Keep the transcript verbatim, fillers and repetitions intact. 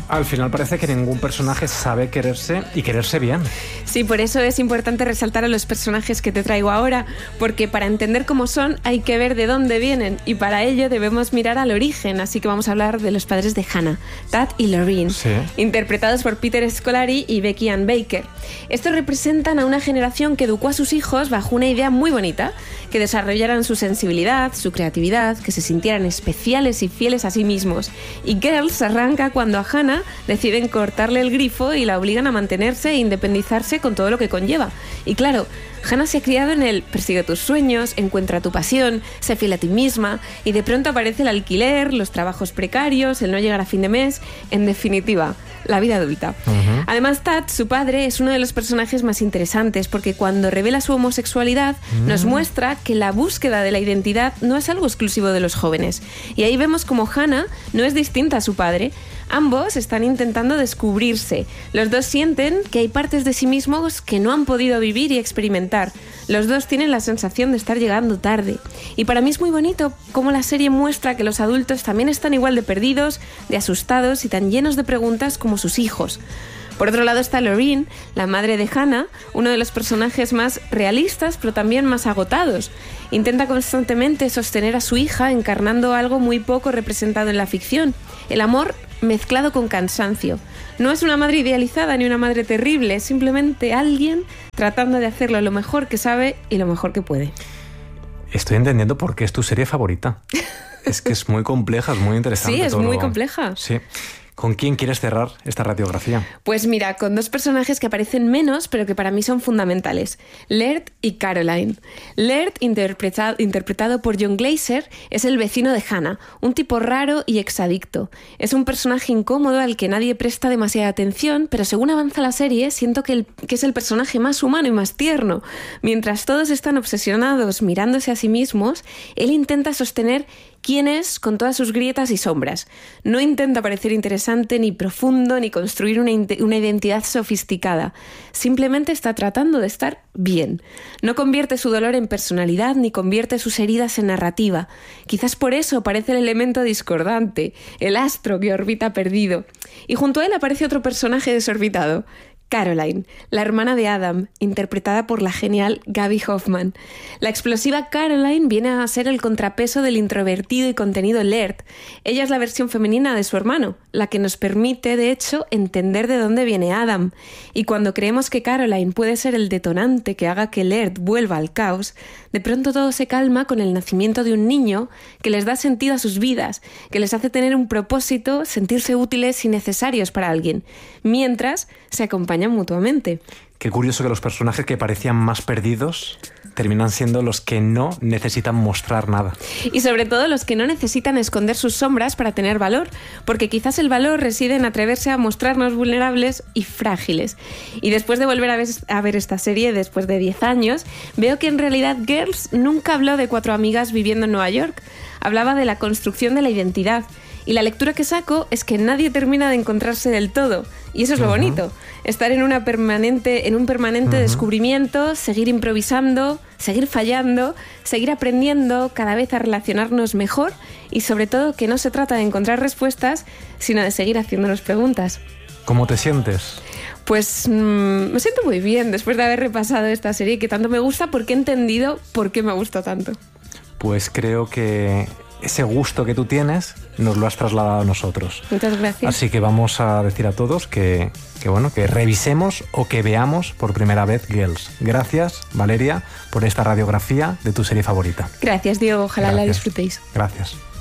Al final parece que ningún personaje sabe quererse y quererse bien. Sí, por eso es importante resaltar a los personajes que te traigo ahora, porque para entender cómo son hay que ver de dónde vienen, y para ello debemos mirar al origen. Así que vamos a hablar de los padres de Hannah, Tad y Lorraine, sí. interpretados por Peter Scolari y Becky Ann Baker. Estos representan a una generación que educó a sus hijos bajo una idea muy bonita: que desarrollaran su sensibilidad, su creatividad, que se sintieran especiales y fieles a sí mismos. Y Girls arranca cuando a Hannah deciden cortarle el grifo y la obligan a mantenerse e independizarse con todo lo que conlleva. Y claro, Hannah se ha criado en el persigue tus sueños, encuentra tu pasión, sé fiel a ti misma, y de pronto aparece el alquiler, los trabajos precarios, el no llegar a fin de mes, en definitiva, la vida adulta. Uh-huh. Además, Tad, su padre, es uno de los personajes más interesantes, porque cuando revela su homosexualidad uh-huh. nos muestra que la búsqueda de la identidad no es algo exclusivo de los jóvenes. Y ahí vemos como Hannah no es distinta a su padre. Ambos están intentando descubrirse. Los dos sienten que hay partes de sí mismos que no han podido vivir y experimentar. Los dos tienen la sensación de estar llegando tarde. Y para mí es muy bonito cómo la serie muestra que los adultos también están igual de perdidos, de asustados y tan llenos de preguntas como sus hijos. Por otro lado está Lorraine, la madre de Hannah, uno de los personajes más realistas pero también más agotados. Intenta constantemente sostener a su hija encarnando algo muy poco representado en la ficción: el amor mezclado con cansancio. No es una madre idealizada ni una madre terrible, es simplemente alguien tratando de hacerlo lo mejor que sabe y lo mejor que puede. Estoy entendiendo por qué es tu serie favorita. Es que es muy compleja, es muy interesante. Sí, es todo. muy compleja. Sí. ¿Con quién quieres cerrar esta radiografía? Pues mira, con dos personajes que aparecen menos, pero que para mí son fundamentales: Laird y Caroline. Laird, interpretado, interpretado por John Glaser, es el vecino de Hannah, un tipo raro y exadicto. Es un personaje incómodo al que nadie presta demasiada atención, pero según avanza la serie, siento que, el, que es el personaje más humano y más tierno. Mientras todos están obsesionados mirándose a sí mismos, él intenta sostener quién es con todas sus grietas y sombras. No intenta parecer interesante ni profundo ni construir una, una identidad sofisticada. Simplemente está tratando de estar bien. No convierte su dolor en personalidad ni convierte sus heridas en narrativa. Quizás por eso parece el elemento discordante, el astro que orbita perdido. Y junto a él aparece otro personaje desorbitado: Caroline, la hermana de Adam, interpretada por la genial Gaby Hoffmann. La explosiva Caroline viene a ser el contrapeso del introvertido y contenido Laird. Ella es la versión femenina de su hermano, la que nos permite, de hecho, entender de dónde viene Adam. Y cuando creemos que Caroline puede ser el detonante que haga que Laird vuelva al caos, de pronto todo se calma con el nacimiento de un niño que les da sentido a sus vidas, que les hace tener un propósito, sentirse útiles y necesarios para alguien, mientras se acompañan mutuamente. Qué curioso que los personajes que parecían más perdidos terminan siendo los que no necesitan mostrar nada. Y sobre todo los que no necesitan esconder sus sombras para tener valor, porque quizás el valor reside en atreverse a mostrarnos vulnerables y frágiles. Y después de volver a ver, a ver esta serie, después de diez años, veo que en realidad Girls nunca habló de cuatro amigas viviendo en Nueva York. Hablaba de la construcción de la identidad. Y la lectura que saco es que nadie termina de encontrarse del todo. Y eso es lo bonito. Estar en, una permanente, en un permanente uh-huh. descubrimiento, seguir improvisando, seguir fallando, seguir aprendiendo cada vez a relacionarnos mejor, y sobre todo que no se trata de encontrar respuestas, sino de seguir haciéndonos preguntas. ¿Cómo te sientes? Pues mmm, me siento muy bien después de haber repasado esta serie que tanto me gusta, porque he entendido por qué me gusta tanto. Pues creo que ese gusto que tú tienes nos lo has trasladado a nosotros. Muchas gracias. Así que vamos a decir a todos que, que, bueno, que revisemos o que veamos por primera vez Girls. Gracias, Valeria, por esta radiografía de tu serie favorita. Gracias, Diego. Ojalá Gracias. la disfrutéis. Gracias.